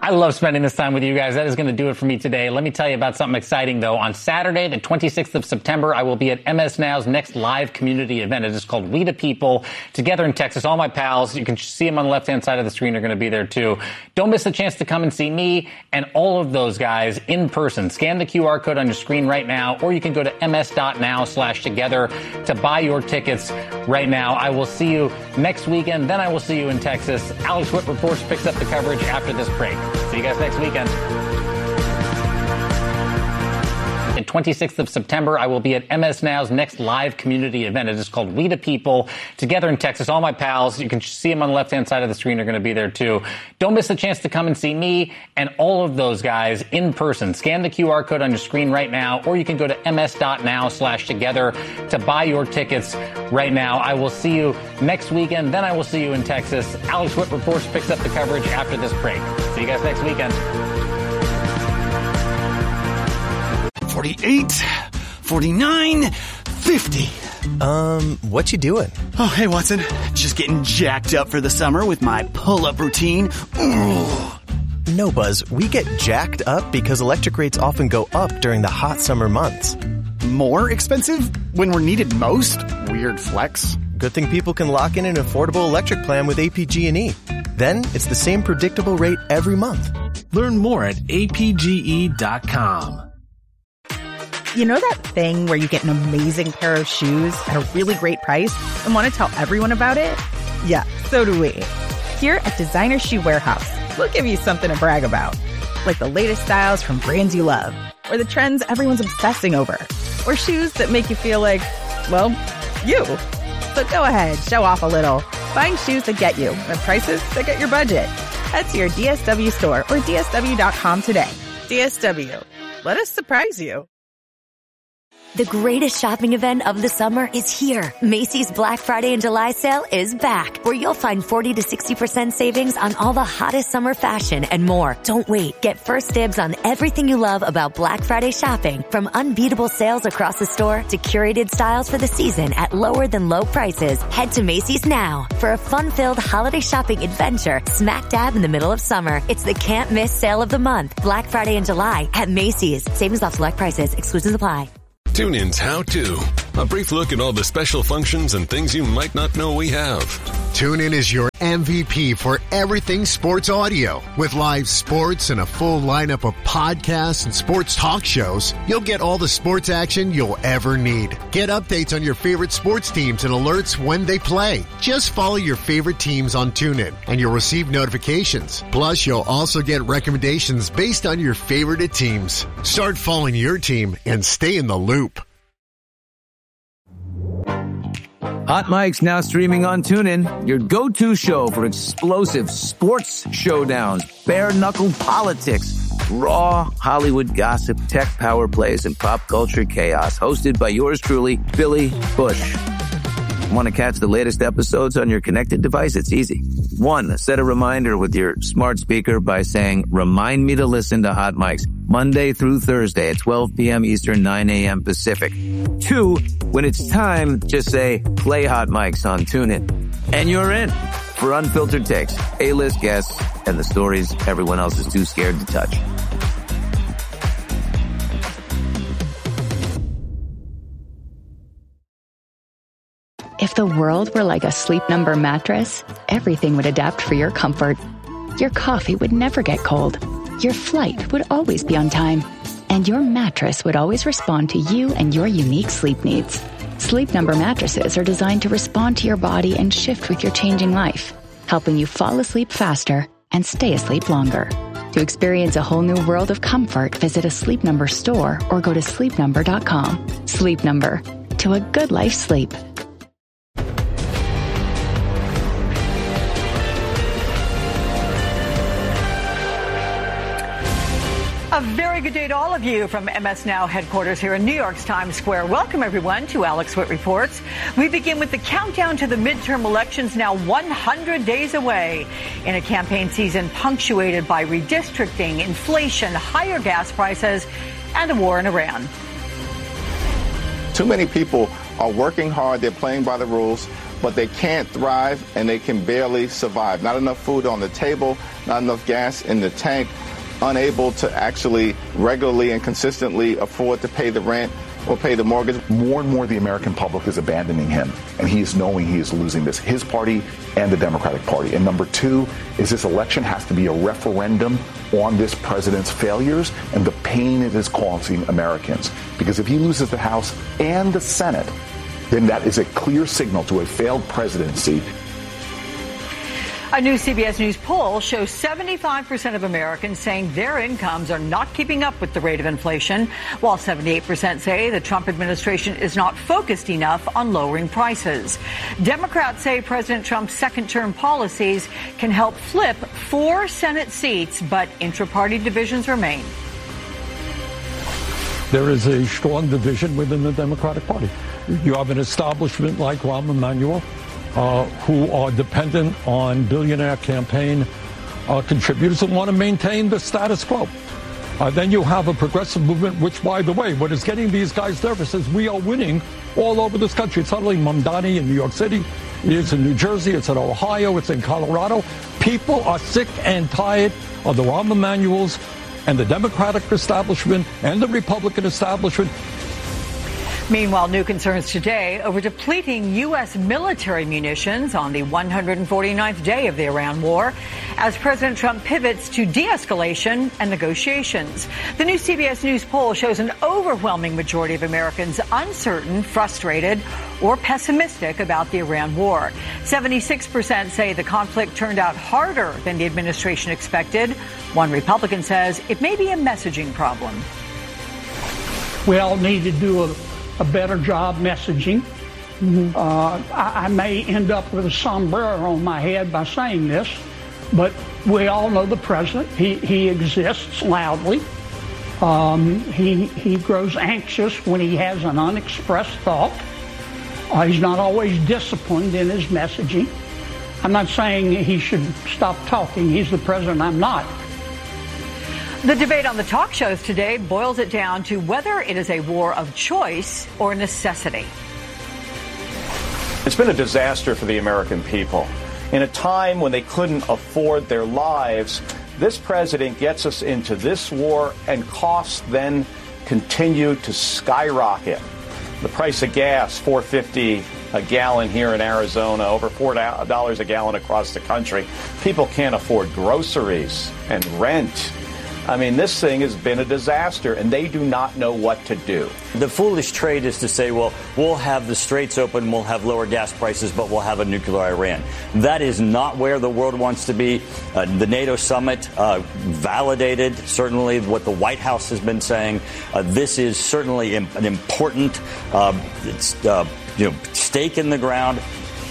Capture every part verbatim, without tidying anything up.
I love spending this time with you guys. That is going to do it for me today. Let me tell you about something exciting, though. On Saturday, the twenty-sixth of September, I will be at M S Now's next live community event. It is called We the People, together in Texas. All my pals, you can see them on the left-hand side of the screen, are going to be there, too. Don't miss the chance to come and see me and all of those guys in person. Scan the Q R code on your screen right now, or you can go to ms.now slash together to buy your tickets right now. I will see you next weekend. Then I will see you in Texas. Alex Witt Reports picks up the coverage after this break. See you guys next weekend. The twenty-sixth of September, I will be at M S Now's next live community event. It is called We the People, together in Texas. All my pals, you can see them on the left-hand side of the screen, are going to be there, too. Don't miss the chance to come and see me and all of those guys in person. Scan the Q R code on your screen right now, or you can go to ms.now slash together to buy your tickets right now. I will see you next weekend. Then I will see you in Texas. Alex Witt Reports picks up the coverage after this break. See you guys next weekend. forty-eight, forty-nine, fifty. Um, what you doing? Oh, hey, Watson. Just getting jacked up for the summer with my pull-up routine. Ooh. No, Buzz. We get jacked up because electric rates often go up during the hot summer months. More expensive when we're needed most? Weird flex. Good thing people can lock in an affordable electric plan with A P G and E. Then it's the same predictable rate every month. Learn more at A P G E dot com. You know that thing where you get an amazing pair of shoes at a really great price and want to tell everyone about it? Yeah, so do we. Here at Designer Shoe Warehouse, we'll give you something to brag about. Like the latest styles from brands you love, or the trends everyone's obsessing over, or shoes that make you feel like, well, you. So go ahead, show off a little. Find shoes that get you at prices that get your budget. Head to your D S W store or D S W dot com today. D S W. Let us surprise you. The greatest shopping event of the summer is here. Macy's Black Friday and July sale is back, where you'll find forty to sixty percent savings on all the hottest summer fashion and more. Don't wait. Get first dibs on everything you love about Black Friday shopping, from unbeatable sales across the store to curated styles for the season at lower than low prices. Head to Macy's now for a fun-filled holiday shopping adventure smack dab in the middle of summer. It's the can't miss sale of the month. Black Friday and July at Macy's. Savings off select prices. Exclusions apply. TuneIn's How To. A brief look at all the special functions and things you might not know we have. TuneIn is your M V P for everything sports audio. With live sports and a full lineup of podcasts and sports talk shows, you'll get all the sports action you'll ever need. Get updates on your favorite sports teams and alerts when they play. Just follow your favorite teams on TuneIn, and you'll receive notifications. Plus, you'll also get recommendations based on your favorite teams. Start following your team and stay in the loop. Hot Mike's now streaming on TuneIn, your go-to show for explosive sports showdowns, bare-knuckle politics, raw Hollywood gossip, tech power plays, and pop culture chaos. Hosted by yours truly, Billy Bush. Want to catch the latest episodes on your connected device? It's easy. One, set a reminder with your smart speaker by saying, remind me to listen to Hot Mike's Monday through Thursday at twelve p.m. Eastern, nine a.m. Pacific. Two, when it's time, just say, play Hot Mike's on TuneIn. And you're in for unfiltered takes, A-list guests, and the stories everyone else is too scared to touch. If the world were like a Sleep Number mattress, everything would adapt for your comfort. Your coffee would never get cold. Your flight would always be on time. And your mattress would always respond to you and your unique sleep needs. Sleep Number mattresses are designed to respond to your body and shift with your changing life, helping you fall asleep faster and stay asleep longer. To experience a whole new world of comfort, visit a Sleep Number store or go to sleep number dot com. Sleep Number. To a good life sleep. A very good day to all of you from M S Now headquarters here in New York's Times Square. Welcome, everyone, to Alex Witt Reports. We begin with the countdown to the midterm elections, now one hundred days away, in a campaign season punctuated by redistricting, inflation, higher gas prices, and a war in Iran. Too many people are working hard. They're playing by the rules. but they can't thrive and they can barely survive. Not enough food on the table, not enough gas in the tank, unable to actually regularly and consistently afford to pay the rent or pay the mortgage. More and more the American public is abandoning him, and he is knowing he is losing this, his party and the Democratic Party. And number two is this election has to be a referendum on this president's failures and the pain it is causing Americans. Because if he loses the House and the Senate, then that is a clear signal to a failed presidency. A new C B S News poll shows seventy-five percent of Americans saying their incomes are not keeping up with the rate of inflation, while seventy-eight percent say the Trump administration is not focused enough on lowering prices. Democrats say President Trump's second-term policies can help flip four Senate seats, but intra-party divisions remain. There is a strong division within the Democratic Party. You have an establishment like Rahm Emanuel, Uh, who are dependent on billionaire campaign uh, contributors and want to maintain the status quo. Uh, then you have a progressive movement, which, by the way, what is getting these guys nervous is we are winning all over this country. It's not only Mamdani in New York City, it's in New Jersey, it's in Ohio, it's in Colorado. People are sick and tired of the Rahm Emanuels and the Democratic establishment and the Republican establishment. Meanwhile, new concerns today over depleting U S military munitions on the one hundred forty-ninth day of the Iran war as President Trump pivots to de-escalation and negotiations. The new C B S News poll shows an overwhelming majority of Americans uncertain, frustrated, or pessimistic about the Iran war. seventy-six percent say the conflict turned out harder than the administration expected. One Republican says it may be a messaging problem. We all need to do a a better job messaging. Mm-hmm. Uh, I, I may end up with a sombrero on my head by saying this, but we all know the president. He, he exists loudly. Um, he, he grows anxious when he has an unexpressed thought. Uh, he's not always disciplined in his messaging. I'm not saying he should stop talking. He's the president. I'm not. The debate on the talk shows today boils it down to whether it is a war of choice or necessity. It's been a disaster for the American people. In a time when they couldn't afford their lives, this president gets us into this war and costs then continue to skyrocket. The price of gas, four fifty a gallon here in Arizona, over four dollars a gallon across the country. People can't afford groceries and rent. I mean, this thing has been a disaster, and they do not know what to do. The foolish trade is to say, well, we'll have the straits open, we'll have lower gas prices, but we'll have a nuclear Iran. That is not where the world wants to be. Uh, the NATO summit uh, validated, certainly, what the White House has been saying. Uh, this is certainly an important uh, it's, uh, you know, stake in the ground.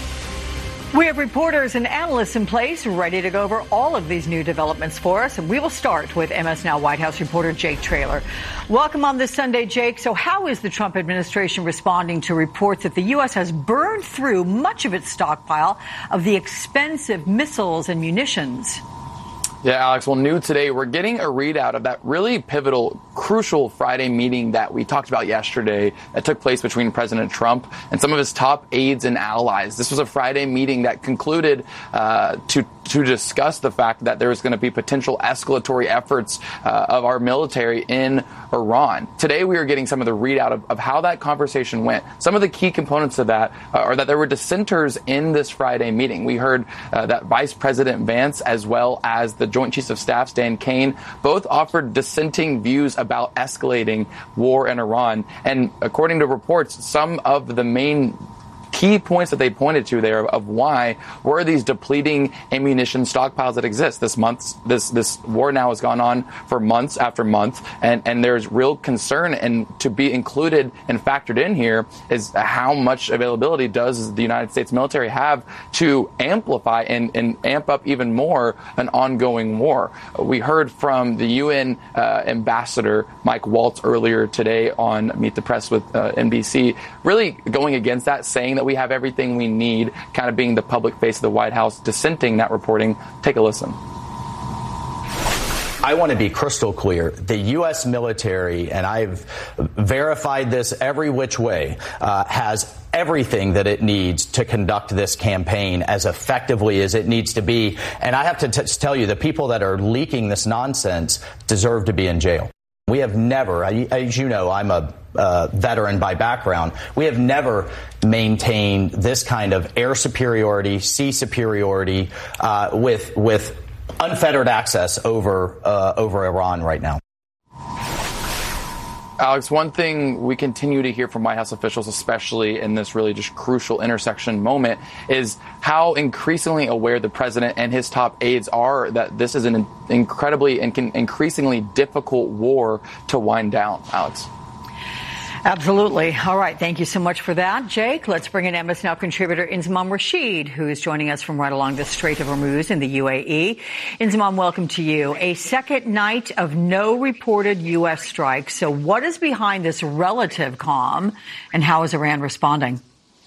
We have reporters and analysts in place ready to go over all of these new developments for us. And we will start with M S Now White House reporter Jake Traylor. Welcome on this Sunday, Jake. So how is the Trump administration responding to reports that the U S has burned through much of its stockpile of the expensive missiles and munitions? Yeah, Alex, well, new today, we're getting a readout of that really pivotal, crucial Friday meeting that we talked about yesterday that took place between President Trump and some of his top aides and allies. This was a Friday meeting that concluded uh, to to discuss the fact that there is going to be potential escalatory efforts uh, of our military in Iran. Today, we are getting some of the readout of, of how that conversation went. Some of the key components of that uh, are that there were dissenters in this Friday meeting. We heard uh, that Vice President Vance, as well as the Joint Chiefs of Staff, Stan Kane, both offered dissenting views about escalating war in Iran. And according to reports, some of the main key points that they pointed to there of why were these depleting ammunition stockpiles that exist. This month, this this war now has gone on for months after month, and, and there's real concern. And to be included and factored in here is how much availability does the United States military have to amplify and, and amp up even more an ongoing war. We heard from the U N uh, ambassador Mike Waltz earlier today on Meet the Press with uh, N B C, really going against that, saying that we have everything we need, kind of being the public face of the White House, dissenting that reporting. Take a listen. I want to be crystal clear. The U S military, and I've verified this every which way, uh, has everything that it needs to conduct this campaign as effectively as it needs to be. And I have to t- tell you, the people that are leaking this nonsense deserve to be in jail. We have never, as you know, I'm a uh, veteran by background. We have never maintained this kind of air superiority, sea superiority, uh, with with unfettered access over uh, over Iran right now. Alex, one thing we continue to hear from White House officials, especially in this really just crucial intersection moment, is how increasingly aware the president and his top aides are that this is an incredibly and increasingly difficult war to wind down. Alex. Absolutely. All right. Thank you so much for that, Jake. Let's bring in M S Now contributor Inzamam Rashid, who is joining us from right along the Strait of Hormuz in the U A E. Inzamam, welcome to you. A second night of no reported U S strikes. So what is behind this relative calm, and how is Iran responding?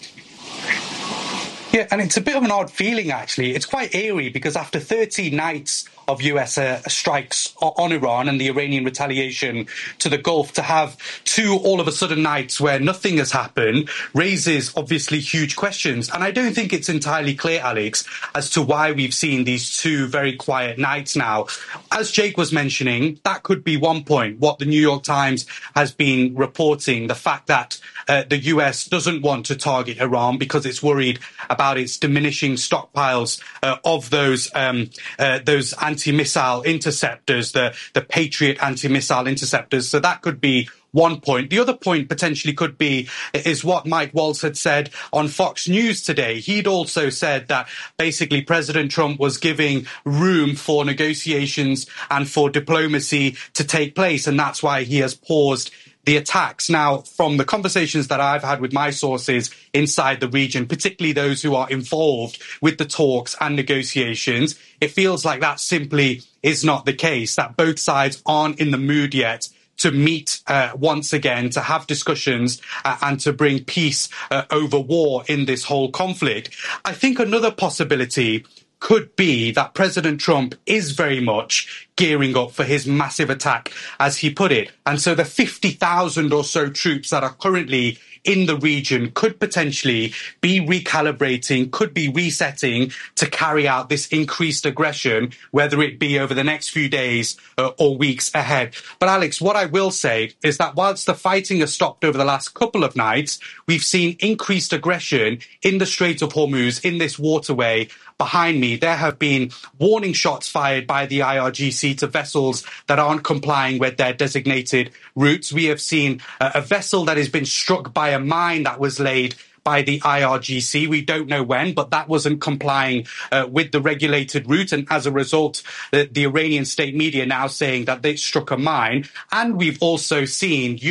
Yeah, and it's a bit of an odd feeling, actually. It's quite eerie because after thirteen nights of U S uh, strikes on Iran and the Iranian retaliation to the Gulf, to have two all of a sudden nights where nothing has happened raises obviously huge questions. And I don't think it's entirely clear, Alex, as to why we've seen these two very quiet nights now. As Jake was mentioning, that could be one point, what the New York Times has been reporting, the fact that uh, the U S doesn't want to target Iran because it's worried about its diminishing stockpiles uh, of those um, uh, those anti-missile interceptors, the, the Patriot anti-missile interceptors. So that could be one point. The other point potentially could be is what Mike Waltz had said on Fox News today. He'd also said that basically President Trump was giving room for negotiations and for diplomacy to take place, and that's why he has paused the attacks. Now, from the conversations that I've had with my sources inside the region, particularly those who are involved with the talks and negotiations, it feels like that simply is not the case, that both sides aren't in the mood yet to meet uh, once again, to have discussions uh, and to bring peace uh, over war in this whole conflict. I think another possibility could be that President Trump is very much gearing up for his massive attack, as he put it. And so the fifty thousand or so troops that are currently in the region could potentially be recalibrating, could be resetting to carry out this increased aggression, whether it be over the next few days uh, or weeks ahead. But Alex, what I will say is that whilst the fighting has stopped over the last couple of nights, we've seen increased aggression in the Strait of Hormuz, in this waterway behind me. There have been warning shots fired by the I R G C to vessels that aren't complying with their designated routes. We have seen uh, a vessel that has been struck by a mine that was laid by the I R G C. We don't know when, but that wasn't complying uh, with the regulated route. And as a result, the, the Iranian state media now saying that they struck a mine. And we've also seen